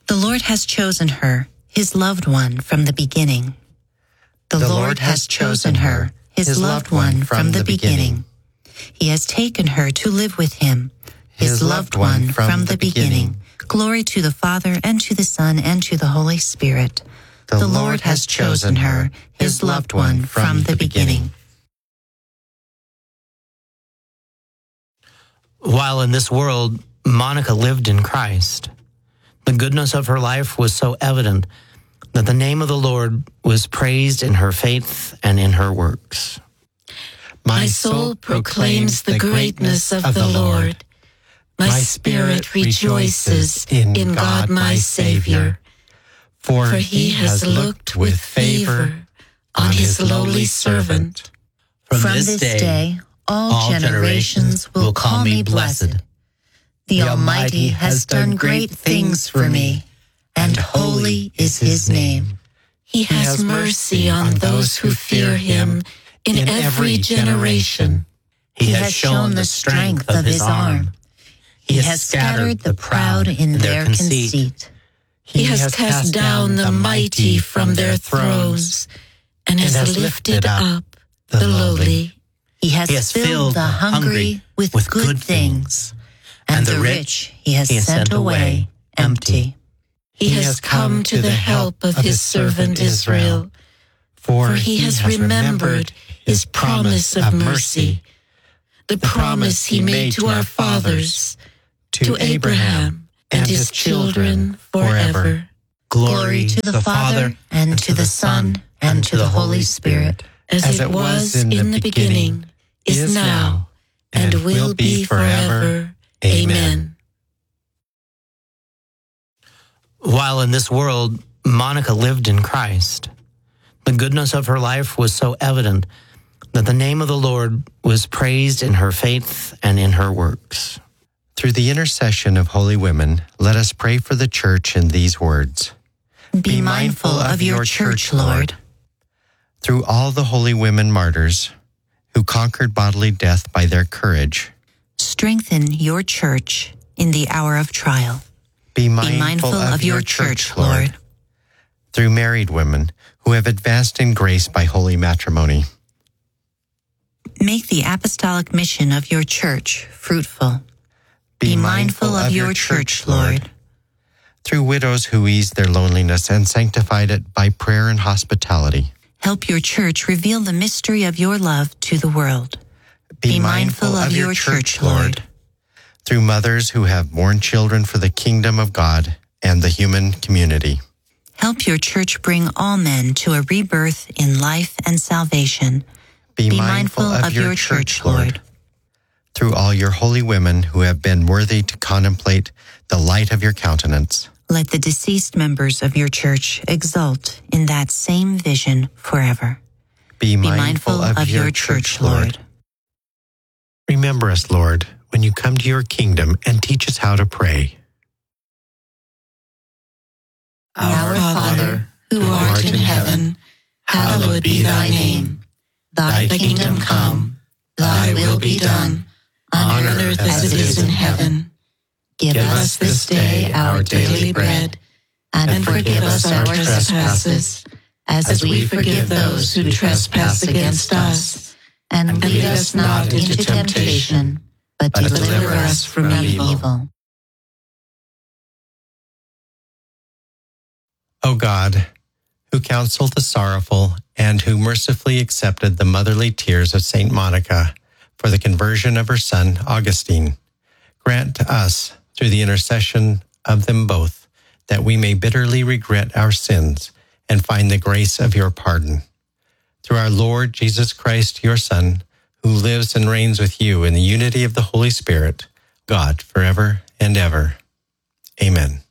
The Lord has chosen her, his loved one, from the beginning. The Lord has chosen her, his loved one, from the beginning. He has taken her to live with him, his loved one, from the beginning. Glory to the Father, and to the Son, and to the Holy Spirit. The Lord has chosen her, his loved one, from the beginning. While in this world, Monica lived in Christ. The goodness of her life was so evident that the name of the Lord was praised in her faith and in her works. My soul proclaims the greatness of the Lord. My spirit rejoices in God my Savior, for he has looked with favor on his lowly servant. From this day, all generations will call me blessed. The Almighty has done great things for me, and holy is his name. He has mercy on those who fear him in every generation. He has shown the strength of his arm. He has scattered the proud in their conceit. He has cast down the mighty from their thrones, and has lifted up the lowly. He has filled the hungry with good things, and the rich he has sent away empty. He has come to the help of his servant Israel, for he has remembered his promise of mercy, the promise he made to our fathers, to Abraham and his children forever. Glory to the Father, and to the Son, and to the Holy Spirit, as it was in the beginning, is now, and will be forever. Amen. While in this world, Monica lived in Christ. The goodness of her life was so evident that the name of the Lord was praised in her faith and in her works. Through the intercession of holy women, let us pray for the Church in these words. Be mindful of your Church, Lord. Through all the holy women martyrs who conquered bodily death by their courage, strengthen your Church in the hour of trial. Be mindful of your Church, Lord. Through married women who have advanced in grace by holy matrimony, make the apostolic mission of your Church fruitful. Be mindful of your Church, Lord. Through widows who eased their loneliness and sanctified it by prayer and hospitality, help your Church reveal the mystery of your love to the world. Be mindful of your Church, Lord. Through mothers who have borne children for the kingdom of God and the human community, help your Church bring all men to a rebirth in life and salvation. Be mindful of your Church, Lord. Through all your holy women who have been worthy to contemplate the light of your countenance, let the deceased members of your Church exult in that same vision forever. Be mindful of your Church, Lord. Remember us, Lord, when you come to your kingdom, and teach us how to pray. Our Father, who art in heaven, hallowed be thy name. Thy kingdom come, thy will be done, on earth as it is in heaven. Give us this day our daily bread, and forgive us our trespasses, as we forgive those who trespass against us. And lead us not into temptation, but deliver us from evil. O God, who counseled the sorrowful and who mercifully accepted the motherly tears of Saint Monica for the conversion of her son Augustine, grant to us, through the intercession of them both, that we may bitterly regret our sins and find the grace of your pardon. Through our Lord Jesus Christ, your Son, who lives and reigns with you in the unity of the Holy Spirit, God, forever and ever. Amen.